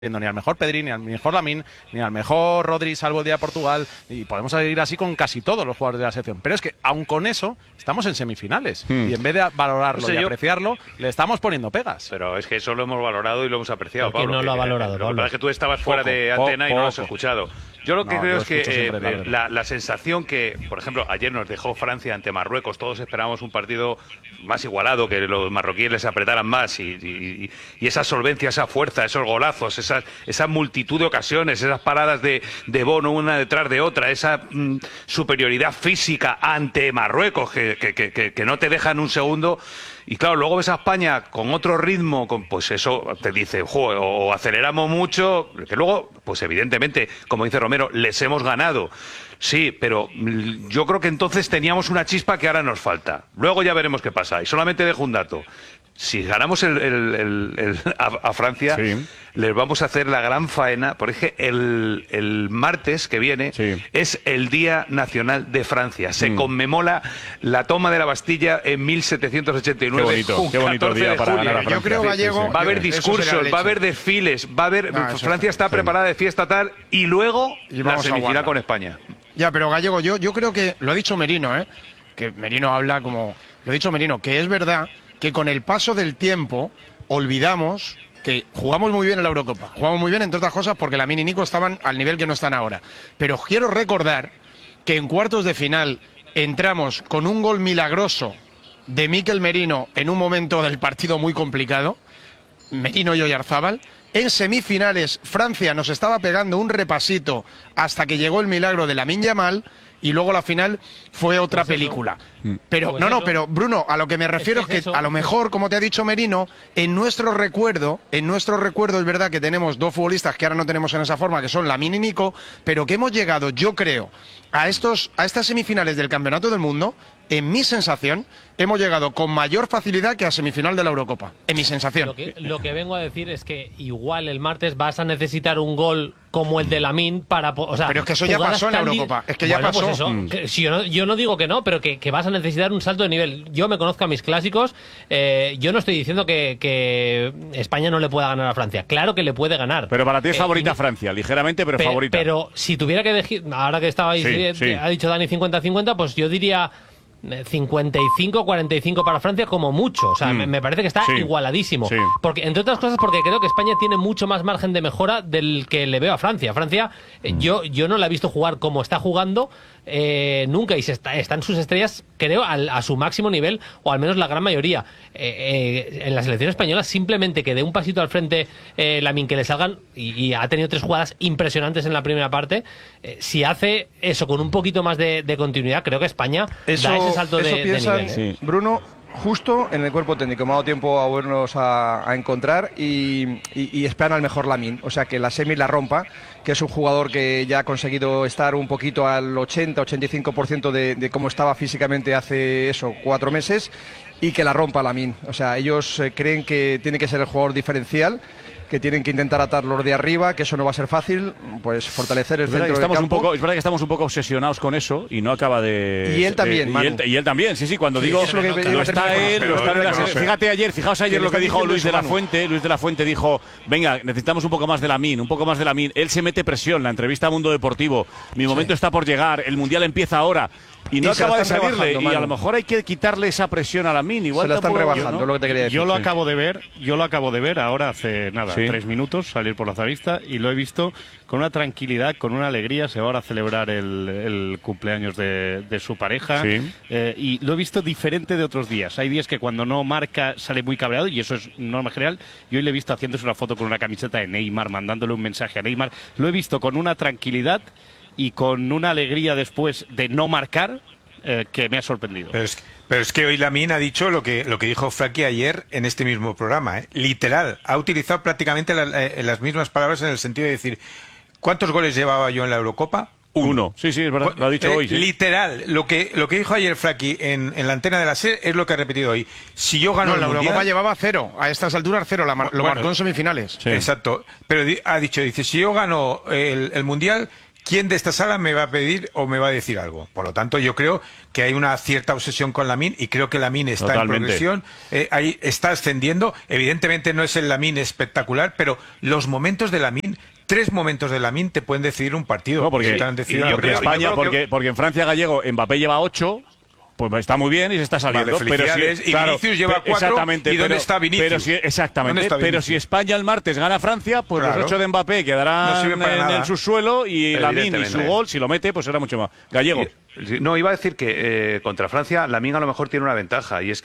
ni al mejor Pedri, ni al mejor Lamine, ni al mejor Rodri, salvo el día de Portugal, y podemos ir así con casi todos los jugadores de la selección. Pero es que, aun con eso, estamos en semifinales. Y en vez de valorarlo y apreciarlo, le estamos poniendo pegas. Pero es que eso lo hemos valorado y lo hemos apreciado, Pablo. No lo ha valorado, Pablo. Lo que pasa es que tú estabas fuera de antena y no lo has escuchado. Yo lo que creo es que la sensación que, por ejemplo, ayer nos dejó Francia ante Marruecos, todos esperábamos un partido más igualado, que los marroquíes les apretaran más y esa solvencia, esa fuerza, esos golazos, esa multitud de ocasiones, esas paradas de Bono una detrás de otra, esa superioridad física ante Marruecos que no te dejan un segundo. Y claro, luego ves a España con otro ritmo, pues eso te dice, o aceleramos mucho, que luego, pues evidentemente, como dice Romero, les hemos ganado. Sí, pero yo creo que entonces teníamos una chispa que ahora nos falta. Luego ya veremos qué pasa. Y solamente dejo un dato. Si ganamos a Francia, les vamos a hacer la gran faena, porque el martes que viene es el Día Nacional de Francia. Se conmemora la toma de la Bastilla en 1789. Qué bonito día para ganar a Francia. Yo creo, Gallego, va a haber discursos, va a haber desfiles, va a haber... Francia está preparada de fiesta tal, y luego la semifinal con España. Ya, pero Gallego, yo creo que lo ha dicho Merino, que Merino habla como... Lo ha dicho Merino, que es verdad que con el paso del tiempo olvidamos que jugamos muy bien en la Eurocopa. Jugamos muy bien, entre otras cosas, porque Lamine y Nico estaban al nivel que no están ahora. Pero quiero recordar que en cuartos de final entramos con un gol milagroso de Mikel Merino en un momento del partido muy complicado, Merino y Oyarzábal. En semifinales, Francia nos estaba pegando un repasito hasta que llegó el milagro de Lamine Yamal. Y luego la final fue otra película. Pero pero Bruno, a lo que me refiero es que a lo mejor, como te ha dicho Merino, en nuestro recuerdo es verdad que tenemos dos futbolistas que ahora no tenemos en esa forma, que son Lamine y Nico, pero que hemos llegado, yo creo, a estas semifinales del Campeonato del Mundo, en mi sensación, hemos llegado con mayor facilidad que a semifinal de la Eurocopa. En mi sensación. Lo que vengo a decir es que igual el martes vas a necesitar un gol como el de Lamine para... O sea, pero es que eso ya pasó en la Eurocopa. Es que ya pasó. Pues eso, si yo no digo que no, pero que vas a necesitar un salto de nivel. Yo me conozco a mis clásicos. Yo no estoy diciendo que España no le pueda ganar a Francia. Claro que le puede ganar. Pero para ti es favorita Francia, ligeramente, pero favorita. Pero si tuviera que elegir, ahora que estaba ahí, ha dicho Dani 50-50, pues yo diría 55-45 para Francia como mucho. O sea, me parece que está igualadísimo. Porque, entre otras cosas, porque creo que España tiene mucho más margen de mejora del que le veo a Francia. Francia, yo no la he visto jugar como está jugando nunca, y están sus estrellas, creo, a su máximo nivel, o al menos la gran mayoría. En la selección española, simplemente que dé un pasito al frente Lamine, que le salgan, y ha tenido 3 jugadas impresionantes en la primera parte. Si hace eso con un poquito más de continuidad, creo que España da ese salto de nivel. Bruno, justo en el cuerpo técnico. Me ha dado tiempo a volvernos a encontrar y esperan al mejor Lamine. O sea, que la semi la rompa, que es un jugador que ya ha conseguido estar un poquito al 80-85% de cómo estaba físicamente hace 4 meses, y que la rompa Lamine. O sea, ellos creen que tiene que ser el jugador diferencial, que tienen que intentar atarlos de arriba, que eso no va a ser fácil, pues fortalecer el centro del campo. Es verdad que estamos un poco obsesionados con eso y no acaba de... Y él también, y él también, sí, cuando digo... Fijaos ayer lo que dijo Luis de la Fuente. Luis de la Fuente dijo, venga, necesitamos un poco más de Lamine, un poco más de Lamine. Él se mete presión, la entrevista a Mundo Deportivo. Mi momento está por llegar, el Mundial empieza ahora. Y no acaba de salirle, y a lo mejor hay que quitarle esa presión a Lamine. Igual se la están rebajando, lo que te quería decir. Yo lo acabo de ver ahora hace 3 minutos, salir por la Zavista, y lo he visto con una tranquilidad, con una alegría. Se va ahora a celebrar el cumpleaños de su pareja, y lo he visto diferente de otros días. Hay días que cuando no marca sale muy cabreado, y eso es norma general. Y hoy le he visto haciéndose una foto con una camiseta de Neymar, mandándole un mensaje a Neymar. Lo he visto con una tranquilidad y con una alegría después de no marcar, que me ha sorprendido. Pero es que hoy Lamine ha dicho lo que dijo Frankie ayer en este mismo programa, literal, ha utilizado prácticamente las mismas palabras, en el sentido de decir, ¿cuántos goles llevaba yo en la Eurocopa? 1. Sí, es verdad, lo ha dicho hoy. Literal, lo que dijo ayer Frankie en la antena de la SER es lo que ha repetido hoy. Si yo gano el la Mundial... Eurocopa llevaba 0, a estas alturas 0, lo marcó en semifinales. Exacto, pero ha dicho, si yo gano el Mundial, ¿quién de esta sala me va a pedir o me va a decir algo? Por lo tanto, yo creo que hay una cierta obsesión con Lamine y creo que Lamine está en progresión, ahí está ascendiendo. Evidentemente no es el Lamine espectacular, pero los momentos de Lamine, 3 momentos de Lamine te pueden decidir un partido. No, porque en Francia Gallego Mbappé lleva 8. Pues está muy bien y se está saliendo. Vale, pero Vinicius lleva 4. Exactamente. ¿Y dónde está Vinicius? Pero si España el martes gana a Francia, pues los 8 de Mbappé quedarán en el subsuelo y Lamine y su gol, si lo mete, pues será mucho más. Gallego. No, iba a decir que contra Francia Lamine a lo mejor tiene una ventaja y es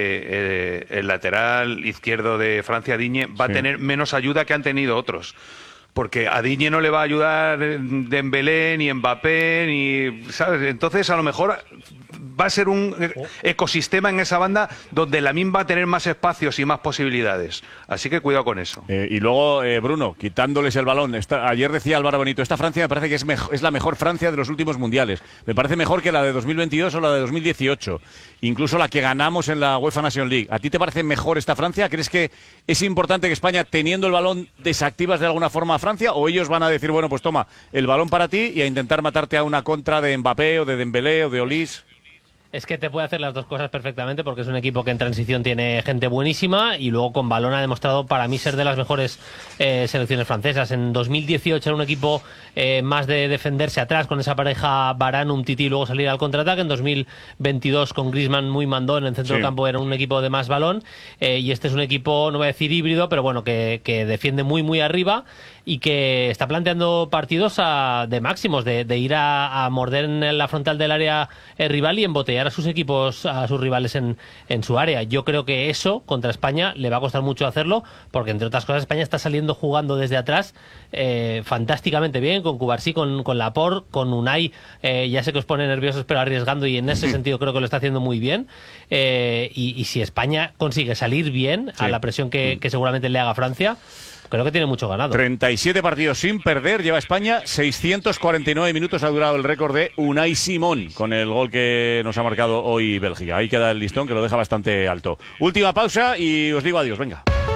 que el lateral izquierdo de Francia, Digne, va a tener menos ayuda que han tenido otros. Porque a Digne no le va a ayudar Dembélé, ni Mbappé, ni... ¿sabes? Entonces, a lo mejor va a ser un ecosistema en esa banda donde Lamine va a tener más espacios y más posibilidades. Así que cuidado con eso. Y luego, Bruno, quitándoles el balón. Ayer decía Álvaro Benito, esta Francia me parece que es la mejor Francia de los últimos mundiales. Me parece mejor que la de 2022 o la de 2018. Incluso la que ganamos en la UEFA Nations League. ¿A ti te parece mejor esta Francia? ¿Crees que es importante que España, teniendo el balón, desactivas de alguna forma a Francia? ¿O ellos van a decir, bueno, pues toma el balón para ti y a intentar matarte a una contra de Mbappé o de Dembélé o de Olís? Es que te puede hacer las dos cosas perfectamente porque es un equipo que en transición tiene gente buenísima y luego con balón ha demostrado para mí ser de las mejores selecciones francesas. En 2018 era un equipo más de defenderse atrás con esa pareja Varane-Umtiti y luego salir al contraataque. En 2022 con Griezmann muy mandón en el centro del campo era un equipo de más balón y este es un equipo, no voy a decir híbrido, pero bueno, que defiende muy arriba y que está planteando partidos de máximos, de ir a morder en la frontal del área rival y embotellar a sus equipos, a sus rivales en su área. Yo creo que eso contra España le va a costar mucho hacerlo, porque entre otras cosas España está saliendo jugando desde atrás fantásticamente bien, con Cubarsí, con Laporte, con Unai, ya sé que os pone nerviosos pero arriesgando y en ese sentido creo que lo está haciendo muy bien y si España consigue salir bien a la presión que seguramente le haga Francia, creo que tiene mucho ganado. 37 partidos sin perder, lleva España, 649 minutos ha durado el récord de Unai Simón, con el gol que nos ha marcado hoy Bélgica. Ahí queda el listón, que lo deja bastante alto. Última pausa y os digo adiós, venga.